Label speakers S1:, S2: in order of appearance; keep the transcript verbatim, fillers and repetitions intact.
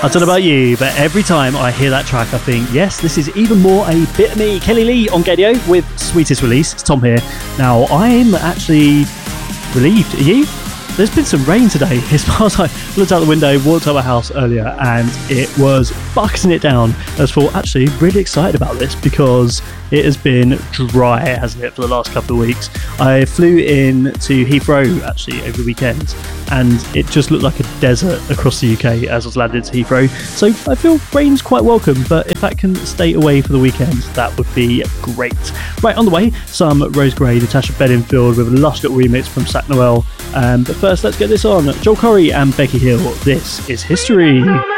S1: I don't know about you, but every time I hear that track, I think, yes, this is even more a bit of me. Kelly Lee on Gedio with Sweetest Release. It's Tom here. Now, I'm actually relieved. Are you? There's been some rain today. As far as I looked out the window, walked out my house earlier, and it was bucketing it down. I was thought, actually, really excited about this because it has been dry, hasn't it, for the last couple of weeks. I flew in to Heathrow, actually, over the weekend, and it just looked like a desert across the U K as I was landed to Heathrow. So I feel rain's quite welcome, but if that can stay away for the weekend, that would be great. Right, on the way, some Rose Gray, Natasha Bedingfield with a lush little remix from Sack Noel. Um, but first, let's get this on. Joel Corry and Becky Hill. This is History.